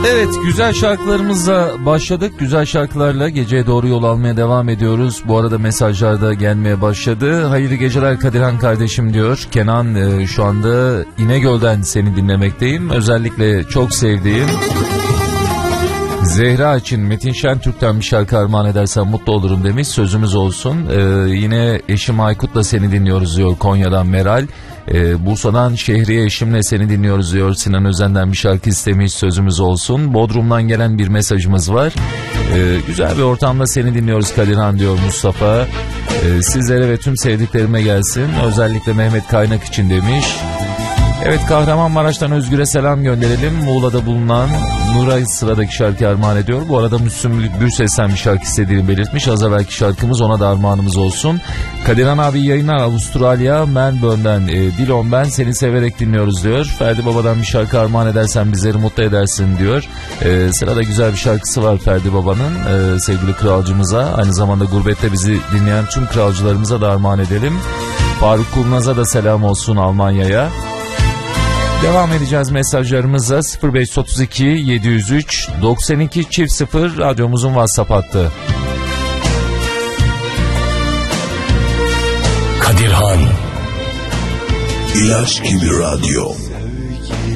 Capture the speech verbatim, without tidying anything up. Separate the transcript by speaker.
Speaker 1: Evet, güzel şarkılarımızla başladık. Güzel şarkılarla geceye doğru yol almaya devam ediyoruz. Bu arada mesajlar da gelmeye başladı. Hayırlı geceler Kadirhan kardeşim diyor. Kenan e, şu anda İnegöl'den seni dinlemekteyim. Özellikle çok sevdiğim Zehra için Metin Şentürk'ten bir şarkı armağan edersen mutlu olurum demiş. Sözümüz olsun. Ee, yine eşim Aykut'la seni dinliyoruz diyor Konya'dan Meral. Ee, Bursa'dan Şehriye eşimle seni dinliyoruz diyor. Sinan Özen'den bir şarkı istemiş, sözümüz olsun. Bodrum'dan gelen bir mesajımız var. Ee, güzel bir ortamda seni dinliyoruz Kadirhan diyor Mustafa. Ee, sizlere ve tüm sevdiklerime gelsin. Özellikle Mehmet Kaynak için demiş. Evet, Kahramanmaraş'tan Özgür'e selam gönderelim. Muğla'da bulunan Nur'a sıradaki şarkı armağan ediyor. Bu arada Müslüm Gürses'ten bir şarkı istediğini belirtmiş. Az evvelki şarkımız ona da armağanımız olsun. Kadirhan abi yayınlar Avustralya Melbourne'den e, Dilon ben seni severek dinliyoruz diyor. Ferdi Baba'dan bir şarkı armağan edersen bizleri mutlu edersin diyor. E, sırada güzel bir şarkısı var Ferdi Baba'nın e, sevgili kralcımıza. Aynı zamanda gurbette bizi dinleyen tüm kralcılarımıza da armağan edelim. Faruk Kurnaz'a da selam olsun Almanya'ya. Devam edeceğiz mesajlarımıza. Sıfır beş otuz iki yedi yüz üç doksan iki çift sıfır radyomuzun WhatsApp hattı.
Speaker 2: Kadirhan İlaç gibi radyo.